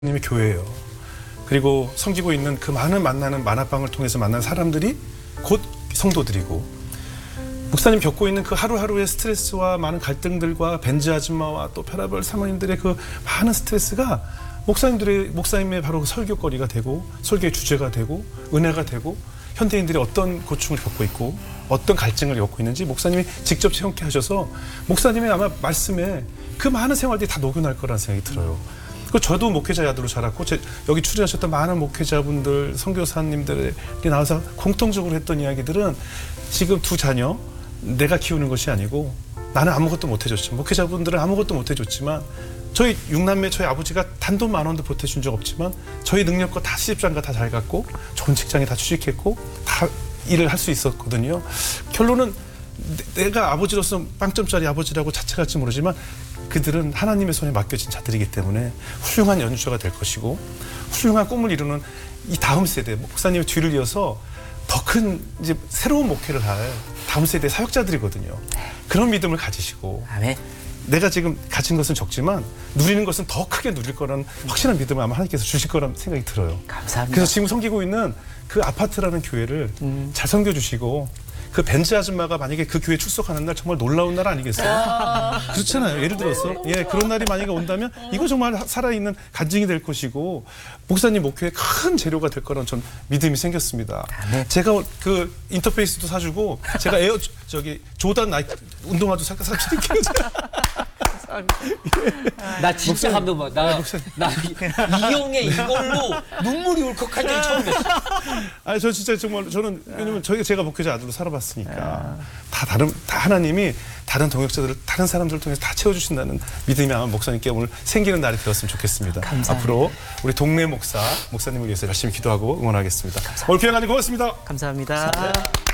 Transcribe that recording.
님의 교회예요. 그리고 섬기고 있는 그 많은 만나는 만화방을 통해서 만난 사람들이 곧 성도들이고, 목사님 겪고 있는 그 하루하루의 스트레스와 많은 갈등들과 벤즈 아줌마와 또 별의별 사모님들의 그 많은 스트레스가 목사님의 바로 설교거리가 되고, 설교의 주제가 되고, 은혜가 되고, 현대인들이 어떤 고충을 겪고 있고 어떤 갈증을 겪고 있는지 목사님이 직접 체험케 하셔서 목사님의 아마 말씀에 그 많은 생활들이 다 녹여날 거라는 생각이 들어요. 그 저도 목회자 아들로 자랐고, 여기 출연하셨던 많은 목회자분들, 선교사님들이 나와서 공통적으로 했던 이야기들은 지금 두 자녀 내가 키우는 것이 아니고, 나는 아무것도 못 해줬지만, 목회자분들은 아무것도 못 해줬지만, 저희 6남매 저희 아버지가 단돈 10,000원도 보태준 적 없지만 저희 능력과 다 시집장가 다 잘 갔고 좋은 직장에 다 취직했고 다 일을 할 수 있었거든요. 결론은 내가 아버지로서 빵점짜리 아버지라고 자책할지 모르지만 그들은 하나님의 손에 맡겨진 자들이기 때문에 훌륭한 연주자가 될 것이고, 훌륭한 꿈을 이루는 이 다음 세대, 목사님의 뒤를 이어서 더 큰 이제 새로운 목회를 할 다음 세대 사역자들이거든요. 그런 믿음을 가지시고, 아멘. 내가 지금 가진 것은 적지만 누리는 것은 더 크게 누릴 거라는 확실한 믿음을 아마 하나님께서 주실 거라는 생각이 들어요. 감사합니다. 그래서 지금 섬기고 있는 그 아파트라는 교회를 잘 섬겨주시고, 그 벤츠 아줌마가 만약에 그 교회 출석하는 날 정말 놀라운 날 아니겠어요? 그렇잖아요. 예를 들어서 그런 날이 만약에 온다면 이거 정말 살아있는 간증이 될 것이고, 목사님 목회에 큰 재료가 될 거라는 전 믿음이 생겼습니다. 네. 제가 그 인터페이스도 사주고, 제가 조던 나이키 운동화도 사드릴게요. 나 진짜 감동받아. 나 이용의 이걸로 눈물이 울컥할 줄 처음 봤어. 아니, 저 진짜 정말 저는, 왜냐면 제가 목회자 아들로 살아봤으니까 다 하나님이 다른 동역자들을, 다른 사람들을 통해서 다 채워주신다는 믿음이 아마 목사님께 오늘 생기는 날이 되었으면 좋겠습니다. 감사합니다. 앞으로 우리 동네 목사님을 위해서 열심히 기도하고 응원하겠습니다. 오늘 비행하니 고맙습니다. 감사합니다.